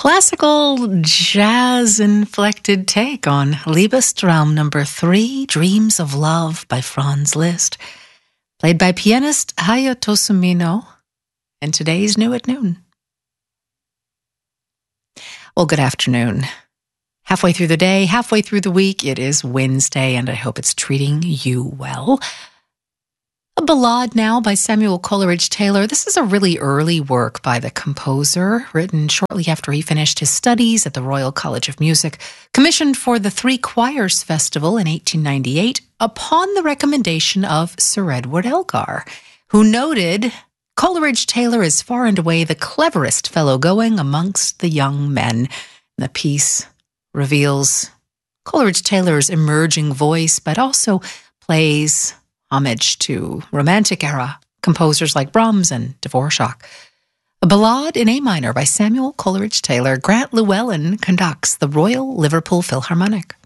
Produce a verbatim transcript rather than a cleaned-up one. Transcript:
classical jazz-inflected take on Liebestraum number three, Dreams of Love by Franz Liszt, played by pianist Hayato Sumino, and today's New at Noon. Well, good afternoon. Halfway through the day, halfway through the week, it is Wednesday, and I hope it's treating you well. A ballade now by Samuel Coleridge Taylor. This is a really early work by the composer, written shortly after he finished his studies at the Royal College of Music, commissioned for the Three Choirs Festival in eighteen ninety-eight, upon the recommendation of Sir Edward Elgar, who noted Coleridge Taylor is far and away the cleverest fellow going amongst the young men. The piece reveals Coleridge Taylor's emerging voice, but also plays homage to Romantic era composers like Brahms and Dvorak. A ballade in A minor by Samuel Coleridge Taylor. Grant Llewellyn conducts the Royal Liverpool Philharmonic.